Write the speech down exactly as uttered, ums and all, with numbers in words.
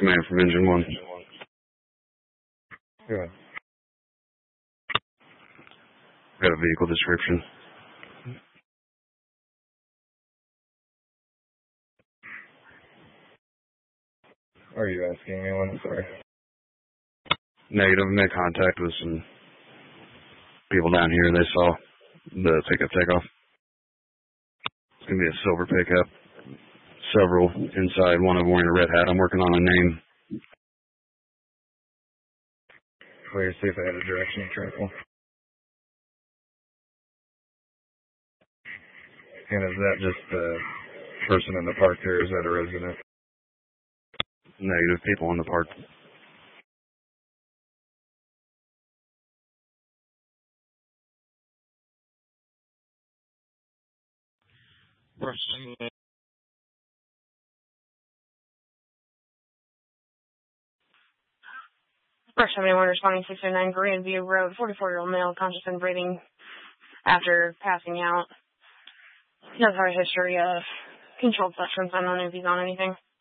Command from Engine one. Good. Got a vehicle description. Are you asking anyone? Sorry. Negative. Made contact with some people down here. They saw the pickup take off. It's going to be a silver pickup. Several inside. One of them wearing a red hat. I'm working on a name. Clear. See if they had a direction of travel. And is that just the person in the park there? Is that a resident? Negative. People in the park. First seventy-one responding six oh nine Grandview Road, forty-four-year-old male, conscious and breathing after passing out. He has a history of controlled substance. I don't know if he's on anything.